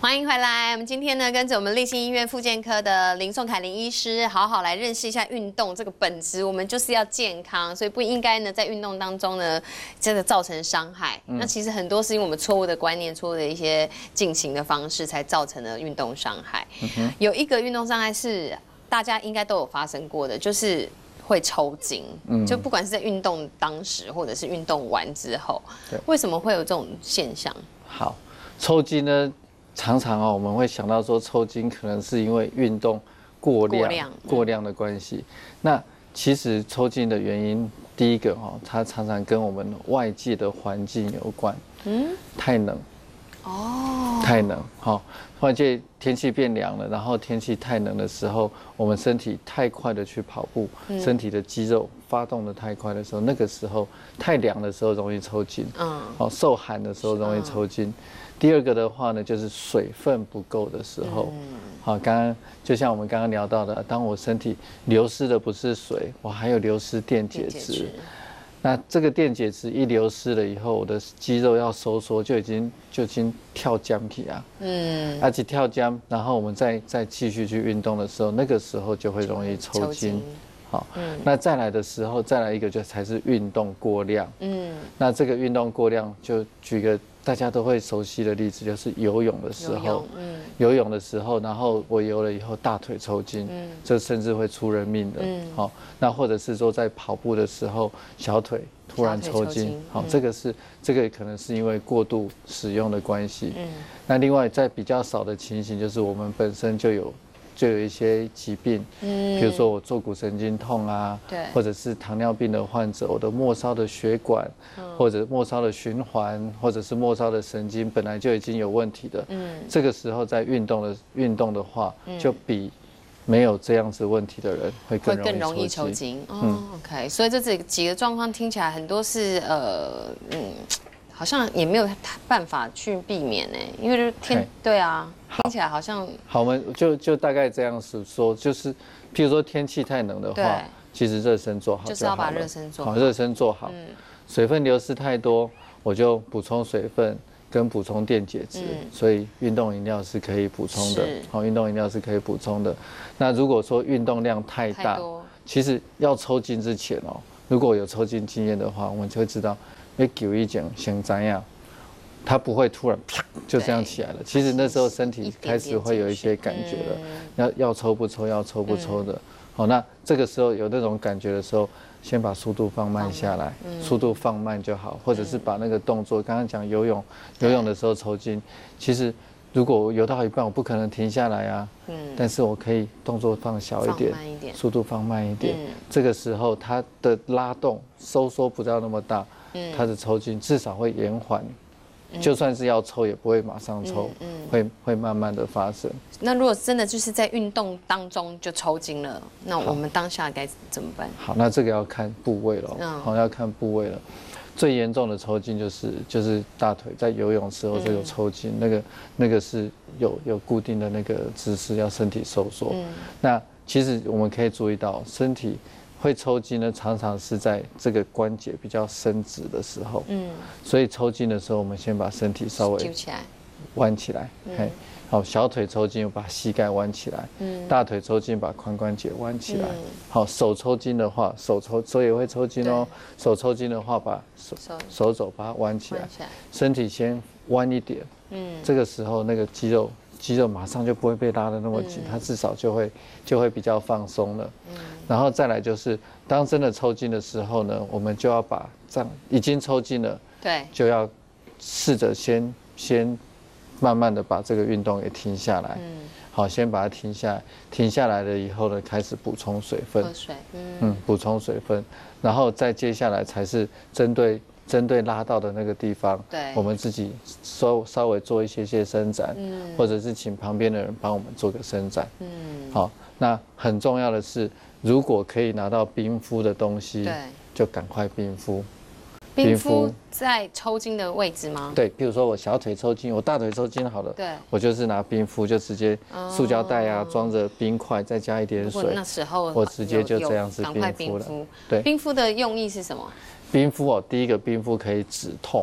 欢迎回来。我们今天呢，跟着我们立新医院复健科的林颂凯林医师，好好来认识一下运动这个本质。我们就是要健康，所以不应该呢在运动当中呢，这个造成伤害。那其实很多是因为我们错误的观念、错误的一些进行的方式，才造成了运动伤害。有一个运动伤害是大家应该都有发生过的，就是会抽筋。就不管是在运动当时，或者是运动完之后，为什么会有这种现象？ 好，抽筋呢？常常我们会想到说抽筋可能是因为运动过量的关系。那其实抽筋的原因，第一个它常常跟我们外界的环境有关。太冷。太冷。外界天气变凉了，然后天气太冷的时候，我们身体太快的去跑步，身体的肌肉发动的太快的时候，那个时候太凉的时候容易抽筋。受寒的时候容易抽筋。第二个的话呢，就是水分不够的时候。刚刚就像我们刚刚聊到的，当我身体流失的不是水，我还有流失电解质。那这个电解质一流失了以后，我的肌肉要收缩就已经跳僵起啊。而且跳僵，然后我们再继续去运动的时候，那个时候就会容易抽筋。好，那再来的时候，再来一个就才是运动过量。那这个运动过量，就举个大家都会熟悉的例子，就是游泳的时候。游泳的时候，然后我游了以后大腿抽筋，这甚至会出人命的。那或者是说在跑步的时候，小腿突然抽筋。这个可能是因为过度使用的关系。那另外在比较少的情形，就是我们本身就有一些疾病，比如说我坐骨神经痛啊，或者是糖尿病的患者，我的末梢的血管，或者末梢的循环，或者是末梢的神经本来就已经有问题的，这个时候在运动的话，就比没有这样子问题的人会更容易抽筋。 OK， 所以这几个状况听起来很多是好像也没有办法去避免呢，因为对啊，听起来好像好，我们就大概这样子说，就是譬如说天气太冷的话，其实热身做好就好了， 就是要把热身做好。 热身做好。水分流失太多，我就补充水分跟补充电解质，所以运动饮料是可以补充的。运动饮料是可以补充的。那如果说运动量太大，其实要抽筋之前如果有抽筋经验的话，我们就会知道。要久一点先怎样，它不会突然啪就这样起来了。其实那时候身体开始会有一些感觉了，要抽不抽，要抽不抽的。那这个时候有那种感觉的时候，先把速度放慢下来，速度放慢就好，或者是把那个动作，刚刚讲游泳的时候抽筋，其实如果我游到一半，我不可能停下来啊。但是我可以动作放小一点，速度放慢一点。这个时候它的拉动收缩不要那么大。它的抽筋至少会延缓，就算是要抽也不会马上抽，会慢慢的发生。 那如果真的就是在运动当中就抽筋了，那我们当下该怎么办？ 好，那这个要看部位了。要看部位了。最严重的抽筋就是大腿在游泳时候就有抽筋，那个是有固定的那个姿势，要身体收缩。那其实我们可以注意到身体。会抽筋呢，常常是在这个关节比较伸直的时候。所以抽筋的时候，我们先把身体稍微揪起来， 弯起来。好，小腿抽筋，把膝盖弯起来。大腿抽筋，把髋关节弯起来。好，手抽筋的话，手也会抽筋哦。手抽筋的话，把手肘把它弯起来，身体先弯一点。这个时候那个肌肉马上就不会被拉得那么紧，它至少就会比较放松了。然后再来就是，当真的抽筋的时候呢，我们就要把已经抽筋了，就要试着先慢慢的把这个运动给停下来。好，先把它停下来，停下来了以后呢，开始补充水分， 喝水， 补充水分，然后再接下来才是针对拉到的那个地方，我们自己稍微做一些伸展，或者是请旁边的人帮我们做个伸展。好，那很重要的是，如果可以拿到冰敷的东西，就赶快冰敷。 冰敷在抽筋的位置吗？ 对，比如说我小腿抽筋，我大腿抽筋好了，我就是拿冰敷，就直接塑胶袋啊装着冰块，再加一点水， 那时候我直接就这样子冰敷了。对， 冰敷的用意是什么？ 冰敷第一个冰敷可以止痛。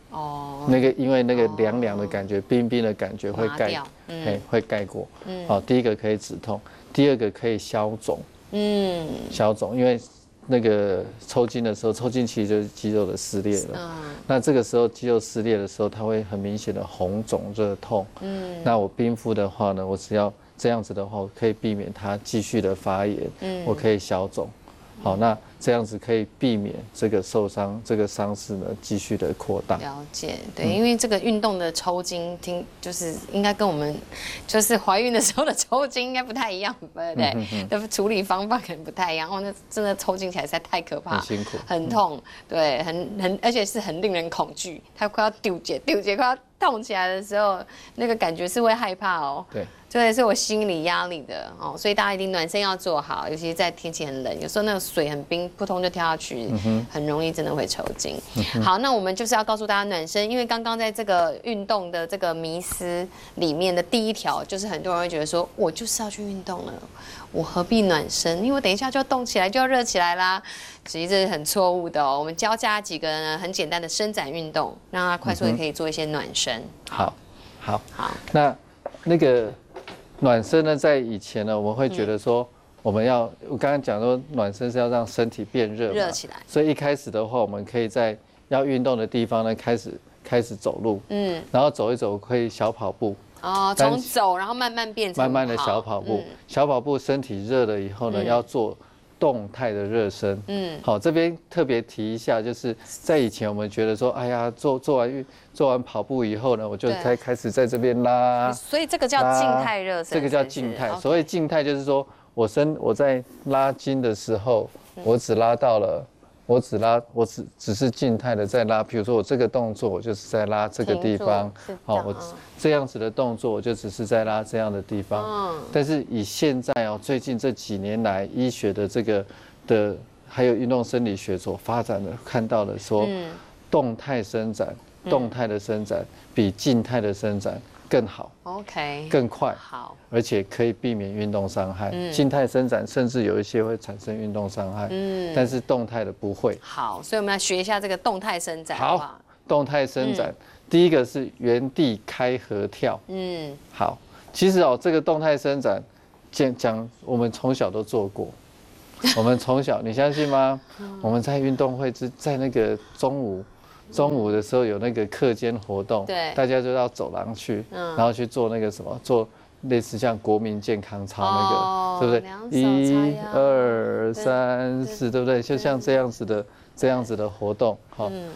哦，因为那个凉凉的感觉、冰冰的感觉会盖，会盖过。好，第一个可以止痛，第二个可以消肿。消肿，因为那个抽筋的时候，抽筋其实就是肌肉的撕裂了。那这个时候肌肉撕裂的时候，它会很明显的红肿热痛。那我冰敷的话呢，我只要这样子的话，我可以避免它继续的发炎。我可以消肿。好，那这样子可以避免这个受伤、这个伤势呢继续的扩大。 了解，对，因为这个运动的抽筋，就是应该跟我们就是怀孕的时候的抽筋应该不太一样，对不对？的处理方法可能不太一样。哦，那真的抽筋起来实在太可怕， 很辛苦， 很痛，对，而且是很令人恐惧，它快要丢结快要痛起来的时候，那个感觉是会害怕哦。 对。 这也是我心理压力的哦，所以大家一定暖身要做好，尤其是在天气很冷，有时候那个水很冰，扑通就跳下去，很容易真的会抽筋。好，那我们就是要告诉大家暖身，因为刚刚在这个运动的这个迷思里面的第一条，就是很多人会觉得说，我就是要去运动了，我何必暖身？因为我等一下就要动起来，就要热起来啦。其实这是很错误的哦。我们教大家几个呢很简单的伸展运动，让他快速的可以做一些暖身。 好，那个。暖身呢，在以前呢，我们会觉得说，我刚刚讲说，暖身是要让身体变热起来。 所以一开始的话，我们可以在要运动的地方呢，开始走路，然后走一走，可以小跑步。 哦，从走，然后慢慢变成慢慢的小跑步，小跑步身体热了以后呢，要做动态的热身。好，这边特别提一下，就是在以前我们觉得说，哎呀，做完跑步以后呢，我就开始在这边拉， 所以这个叫静态热身。 这个叫静态。所谓静态就是说我在拉筋的时候，我只是静态的在拉。比如说我这个动作，我就是在拉这个地方。好，我这样子的动作，我就只是在拉这样的地方。但是以现在最近这几年来医学的还有运动生理学所发展的看到的说，动态伸展。动态的伸展比静态的伸展更好 ，OK， 更快， 好， 而且可以避免运动伤害。静态伸展甚至有一些会产生运动伤害，但是动态的不会。 好，所以我们来学一下这个动态伸展。 好，动态伸展，第一个是原地开合跳。好，其实这个动态伸展，讲我们从小都做过。我们从小，你相信吗？我们在运动会在那个中午的时候有那个课间活动， 对， 大家就到走廊去，然后去做那个什么，做类似像国民健康操那个，对不对？1、2、3、4，对不对？就像这样子的活动，好，